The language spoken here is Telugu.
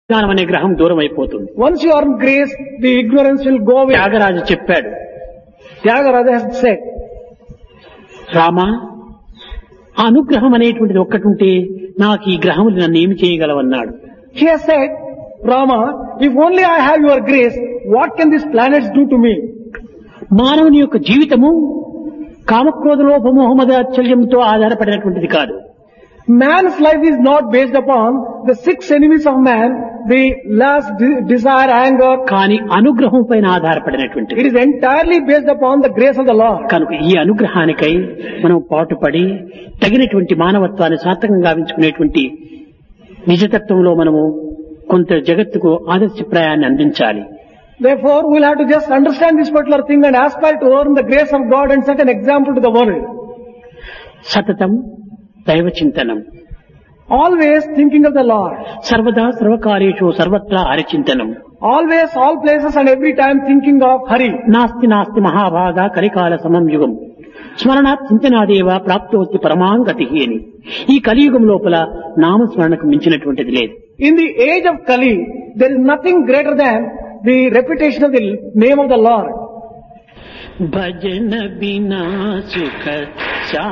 జ్ఞానం అనే గ్రహం దూరం అయిపోతుంది. Once you are in grace, the ignorance will go away. Tyagaraju చెప్పాడు, Tyagaraja has said, రామా, ఆ అనుగ్రహం అనేటువంటిది ఒక్కటి ఉంటే నాకు ఈ గ్రహములు నన్ను ఏమి చేయగలవన్నాడు. he has said, Rama, if only I have your grace, what can these planets do to me? మానవుని యొక్క జీవితము కామక్రోధ లోపమోహమద అత్యల్యంతో ఆధారపడినటువంటిది కాదు. Man's life is not based upon the 6 enemies of man, the lust, desire, anger. కానీ అనుగ్రహం పైన ఆధారపడినటువంటిది. It is entirely based upon the grace of the Lord. కనుక ఈ అనుగ్రహానికై మనం పాటుపడి తగినటువంటి మానవత్వాన్ని సార్థకంగా గావించుకునేటువంటి నిజతత్వంలో మనము కొంత జగత్తుకు ఆదర్శప్రాయాన్ని అందించాలి. Therefore, we will have to just understand this particular thing and aspire to earn the grace of God and set an example to the world. సతతం దైవ చింతనం, Always thinking of the Lord. సర్వదా సర్వకార్యేషు సర్వత్రా హరిచింతనం, Always, all places and every time thinking of Hari. నాస్తి నాస్తి మహాభాగ కలికాల సమం యుగం స్మరణాత్ చింతనాదేవ ప్రాప్తోస్తి పరమాంగతి అని. ఈ కలియుగం లోపల నామస్మరణకు మించినటువంటిది లేదు. In the age of Kali, there is nothing greater than the repetition of the name of the Lord. భజన బినా సుఖ